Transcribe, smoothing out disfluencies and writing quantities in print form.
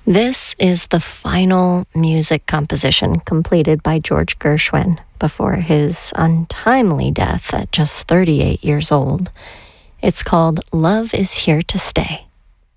This is the final music composition completed by George Gershwin before his untimely death at just 38 years old. It's called Love Is Here to Stay.